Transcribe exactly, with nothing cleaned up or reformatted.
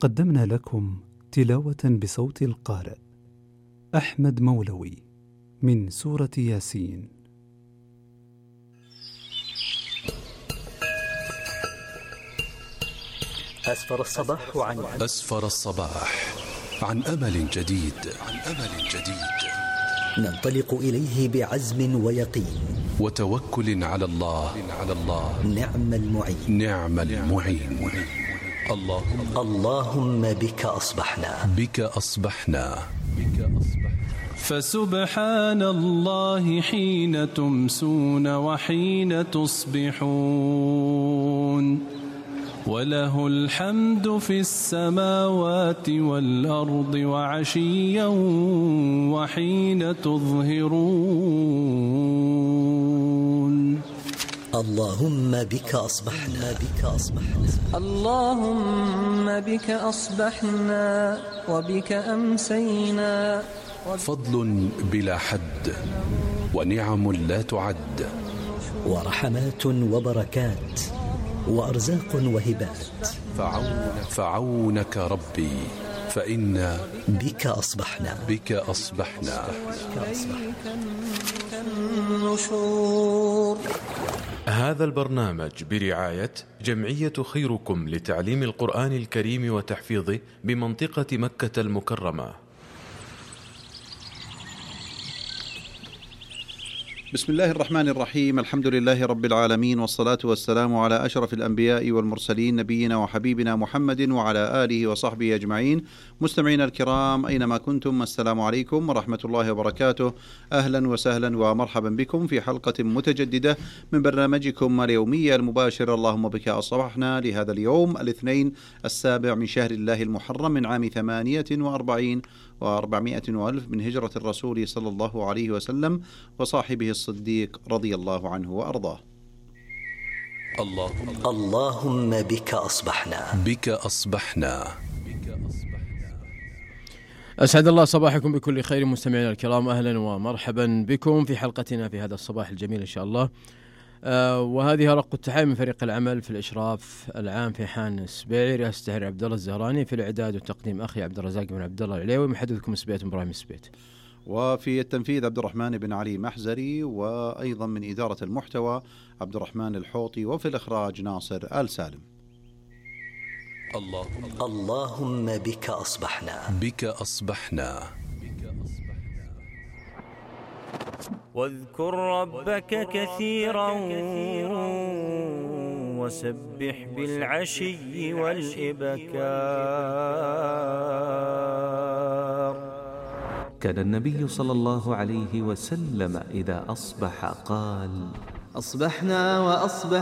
قدمنا لكم تلاوة بصوت القارئ أحمد مولوي من سورة ياسين. أسفر الصباح عن أسفر الصباح عن أمل جديد عن أمل جديد ننطلق إليه بعزم ويقين وتوكل على الله على الله نعم المعين نعم المعين. اللهم اللهم بك أصبحنا بك أصبحنا بك أصبحنا فسبحان الله حين تمسون وحين تصبحون وله الحمد في السماوات والأرض وعشيا وحين تظهرون. اللهم بك أصبحنا بك أصبحنا اللهم بك أصبحنا وبك أمسينا. فضل بلا حد ونعم لا تعد ورحمات وبركات وأرزاق وهبات فعون فعونك ربي فإنا بك أصبحنا بك أصبحنا النشور. هذا البرنامج برعاية جمعية خيركم لتعليم القرآن الكريم وتحفيظه بمنطقة مكة المكرمة. بسم الله الرحمن الرحيم. الحمد لله رب العالمين، والصلاة والسلام على أشرف الأنبياء والمرسلين نبينا وحبيبنا محمد وعلى آله وصحبه أجمعين. مستمعينا الكرام أينما كنتم، السلام عليكم ورحمة الله وبركاته. أهلا وسهلا ومرحبا بكم في حلقة متجددة من برنامجكم اليومي المباشر اللهم بك أصبحنا لهذا اليوم الاثنين السابع من شهر الله المحرم من عام ثمانية وأربعين وأربعمائة وألف من هجرة الرسول صلى الله عليه وسلم وصاحبه الصديق رضي الله عنه وأرضاه. اللهم اللهم بك أصبحنا بك أصبحنا. أسعد الله صباحكم بكل خير مستمعينا الكرام، أهلا ومرحبا بكم في حلقتنا في هذا الصباح الجميل إن شاء الله. آه وهذه رق التحايا من فريق العمل في الإشراف العام في حان سبيعي، رئاسة التحرير عبد الله الزهراني، في الإعداد والتقديم أخي عبد الرزاق بن عبد الله العليوي، محدثكم سبيت إبراهيم سبيت، وفي التنفيذ عبد الرحمن بن علي محزري، وأيضا من إدارة المحتوى عبد الرحمن الحوطي، وفي الإخراج ناصر آل سالم. اللهم اللهم بك أصبحنا بك أصبحنا. واذكر ربك كثيرا وسبح بالعشي والإبكار. كان النبي صلى الله عليه وسلم إذا أصبح قال: أصبحنا وأصبح